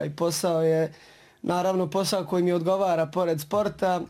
Posao je naravno posao koji mi odgovara pored sporta.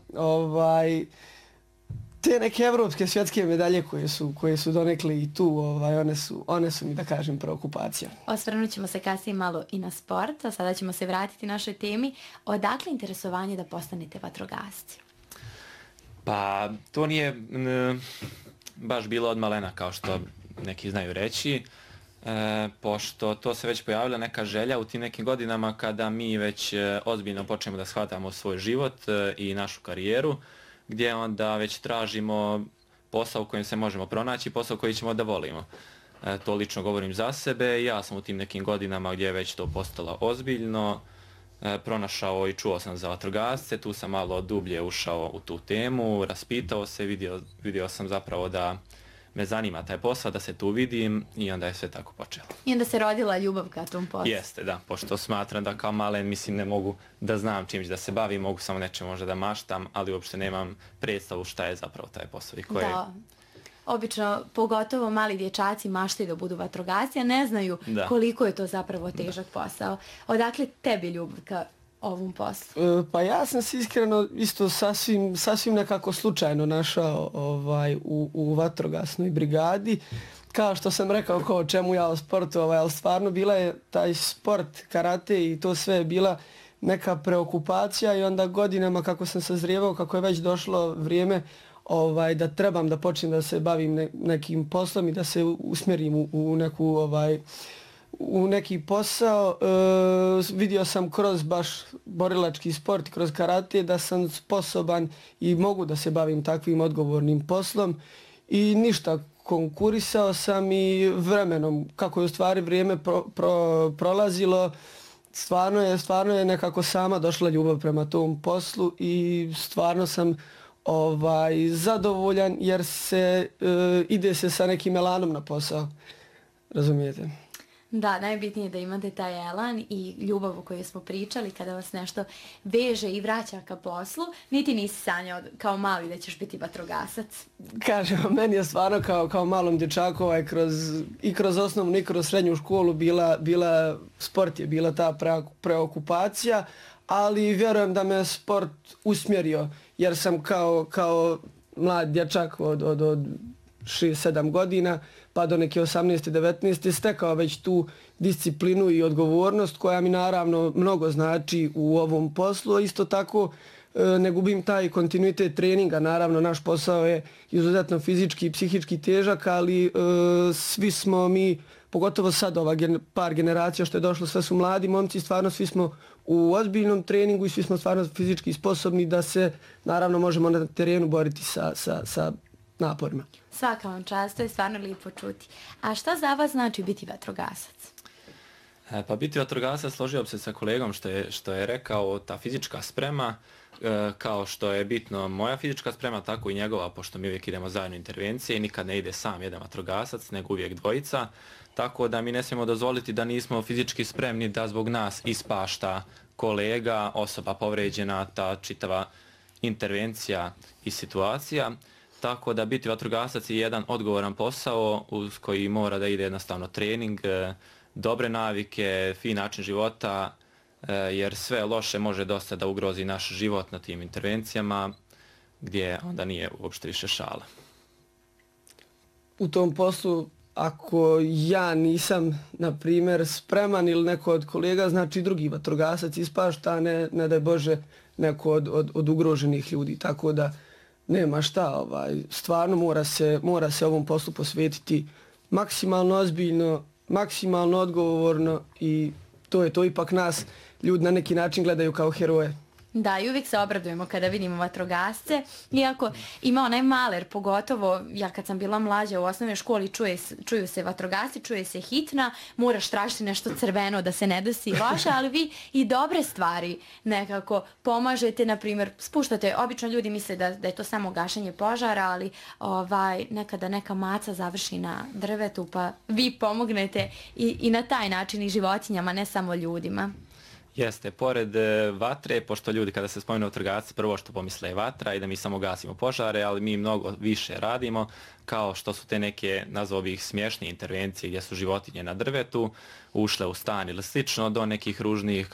Te neke evropske svjetske medalje koje su donekle i tu, one su mi, da kažem, preokupacija. Osvrnut ćemo se kasnije malo i na sport, a sada ćemo se vratiti našoj temi. Odakle interesovanje da postanete vatrogasci? Pa to nije baš bilo od malena, kao što neki znaju reći, pošto to se već pojavila neka želja u tim nekim godinama kada mi već ozbiljno počnemo da shvatamo svoj život i našu karijeru, gdje onda već tražimo posao u kojem se možemo pronaći, posao koji ćemo da volimo. To lično govorim za sebe, ja sam u tim nekim godinama gdje je već to postalo ozbiljno, pronašao i čuo sam za vatrogasce, tu sam malo dublje ušao u tu temu, raspitao se, vidio sam zapravo da me zanima taj posao, da se tu vidim i onda je sve tako počelo. I onda se rodila ljubav ka tom poslu. Jeste, da, pošto smatram da kao malen, mislim, ne mogu da znam čim da se bavim, mogu samo nečem možda da maštam, ali uopšte nemam predstavu šta je zapravo taj posao i koje... Da. Obično, pogotovo mali dječaci maštaju da budu vatrogasci, a ne znaju koliko je to zapravo težak posao. Odakle tebi ljubav ka ovom poslu? Pa ja sam se iskreno isto sasvim nekako slučajno našao u vatrogasnoj brigadi. Kao što sam rekao, kao čemu ja o sportu, ali stvarno bila je taj sport, karate i to sve je bila neka preokupacija i onda godinama kako sam sazrijevao, kako je već došlo vrijeme da trebam da počnem da se bavim nekim poslom i da se usmjerim u neki posao. Vidio sam kroz baš borilački sport, kroz karate, da sam sposoban i mogu da se bavim takvim odgovornim poslom i ništa, konkurisao sam i vremenom, kako je u stvari vrijeme prolazilo, stvarno je nekako sama došla ljubav prema tom poslu i stvarno sam zadovoljan jer ide se sa nekim elanom na posao, razumijete? Da, najbitnije je da imate taj elan i ljubav o kojoj smo pričali kada vas nešto veže i vraća ka poslu. Niti nisi sanjao kao mali da ćeš biti vatrogasac? Kažem, meni je stvarno kao malom dječaku i kroz osnovnu i kroz srednju školu sport je bila ta preokupacija, ali vjerujem da me sport usmjerio jer sam kao mlad dječak od 6-7 godina pa do neke 18-19 stekao već tu disciplinu i odgovornost koja mi naravno mnogo znači u ovom poslu. Isto tako ne gubim taj kontinuitet treninga, naravno naš posao je izuzetno fizički i psihički težak, ali svi smo mi, pogotovo sad ova par generacija što je došlo, sve su mladi momci, stvarno svi smo u ozbiljnom treningu i svi smo stvarno fizički sposobni da se naravno možemo na terenu boriti sa naporima. Svaka vam čast, to je stvarno lijepo čuti. A šta za vas znači biti vatrogasac? Pa biti vatrogasac, složio bi se sa kolegom što je rekao, ta fizička sprema, kao što je bitno moja fizička sprema, tako i njegova, pošto mi uvijek idemo zajedno intervencije i nikad ne ide sam jedan vatrogasac, nego uvijek dvojica, tako da mi ne smijemo dozvoliti da nismo fizički spremni da zbog nas ispašta kolega, osoba povređena, ta čitava intervencija i situacija. Tako da biti vatrogasac je jedan odgovoran posao uz koji mora da ide jednostavno trening, dobre navike, fin način života, jer sve loše može dosta da ugrozi naš život na tim intervencijama gdje onda nije uopšte više šala. U tom poslu, ako ja nisam, na primjer, spreman ili neko od kolega, znači drugi vatrogasac ispašta, ne daj Bože, neko od ugroženih ljudi, tako da nema šta, stvarno mora se ovom poslu posvetiti maksimalno ozbiljno, maksimalno odgovorno i to je to, ipak nas ljudi na neki način gledaju kao heroje. Da, i uvijek se obradujemo kada vidimo vatrogasce, iako ima onaj maler, pogotovo ja kad sam bila mlađa u osnovnoj školi, čuju se vatrogasci, čuje se hitna, moraš tražiti nešto crveno da se ne desi loše, ali vi i dobre stvari nekako pomažete, na primjer, spuštate, obično ljudi misle da je to samo gašenje požara, ali nekada neka maca završi na drvetu, pa vi pomognete i na taj način i životinjama, ne samo ljudima. Jeste, pored vatre, pošto ljudi kada se spomenu vatrogasci prvo što pomisle je vatra i da mi samo gasimo požare, ali mi mnogo više radimo, kao što su te neke, nazvao bih, smješnije intervencije gdje su životinje na drvetu, ušle u stan ili slično, do nekih ružnijih